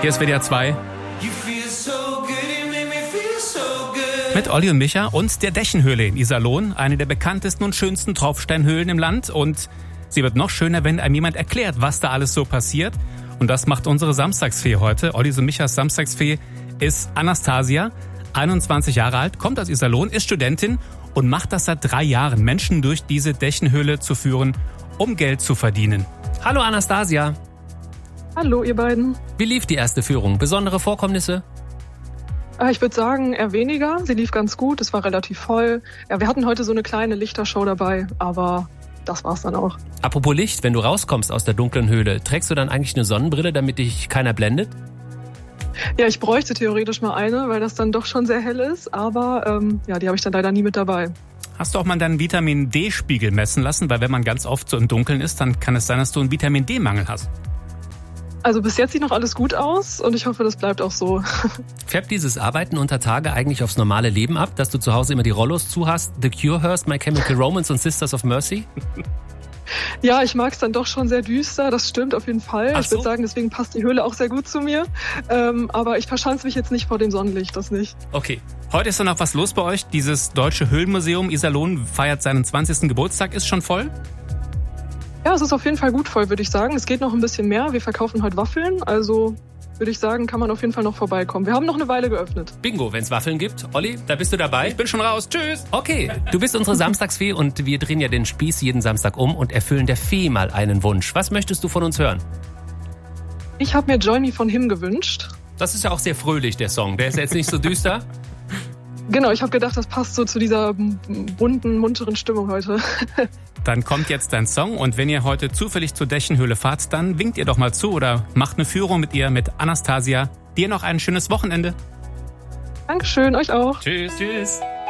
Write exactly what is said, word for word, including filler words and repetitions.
Hier ist W D R zwei. Mit Olli und Micha und der Dächenhöhle in Iserlohn, eine der bekanntesten und schönsten Tropfsteinhöhlen im Land. Und sie wird noch schöner, wenn einem jemand erklärt, was da alles so passiert. Und das macht unsere Samstagsfee heute. Olli und Michas Samstagsfee ist Anastasia, einundzwanzig Jahre alt, kommt aus Iserlohn, ist Studentin und macht das seit drei Jahren, Menschen durch diese Dächenhöhle zu führen, um Geld zu verdienen. Hallo Anastasia. Hallo ihr beiden. Wie lief die erste Führung? Besondere Vorkommnisse? Ich würde sagen, eher weniger. Sie lief ganz gut, es war relativ voll. Ja, wir hatten heute so eine kleine Lichtershow dabei, aber das war's dann auch. Apropos Licht, wenn du rauskommst aus der dunklen Höhle, trägst du dann eigentlich eine Sonnenbrille, damit dich keiner blendet? Ja, ich bräuchte theoretisch mal eine, weil das dann doch schon sehr hell ist, aber ähm, ja, die habe ich dann leider nie mit dabei. Hast du auch mal deinen Vitamin-D-Spiegel messen lassen? Weil wenn man ganz oft so im Dunkeln ist, dann kann es sein, dass du einen Vitamin-D-Mangel hast. Also bis jetzt sieht noch alles gut aus und ich hoffe, das bleibt auch so. Färbt dieses Arbeiten unter Tage eigentlich aufs normale Leben ab, dass du zu Hause immer die Rollos zu hast? The Cure hörst, My Chemical Romance und Sisters of Mercy? Ja, ich mag es dann doch schon sehr düster, das stimmt auf jeden Fall. Ach ich würde so? sagen, deswegen passt die Höhle auch sehr gut zu mir. Ähm, aber ich verschanze mich jetzt nicht vor dem Sonnenlicht, das nicht. Okay. Heute ist dann noch was los bei euch. Dieses Deutsche Höhlenmuseum Iserlohn feiert seinen zwanzigsten Geburtstag. Ist schon voll? Ja, es ist auf jeden Fall gut voll, würde ich sagen. Es geht noch ein bisschen mehr. Wir verkaufen heute Waffeln, also würde ich sagen, kann man auf jeden Fall noch vorbeikommen. Wir haben noch eine Weile geöffnet. Bingo, wenn es Waffeln gibt. Olli, da bist du dabei? Ich bin schon raus. Tschüss. Okay, du bist unsere Samstagsfee und wir drehen ja den Spieß jeden Samstag um und erfüllen der Fee mal einen Wunsch. Was möchtest du von uns hören? Ich habe mir Join Me von Him gewünscht. Das ist ja auch sehr fröhlich, der Song. Der ist jetzt nicht so düster. Genau, ich habe gedacht, das passt so zu dieser bunten, munteren Stimmung heute. Dann kommt jetzt dein Song und wenn ihr heute zufällig zur Dächenhöhle fahrt, dann winkt ihr doch mal zu oder macht eine Führung mit ihr, mit Anastasia. Dir noch ein schönes Wochenende. Dankeschön, euch auch. Tschüss, tschüss.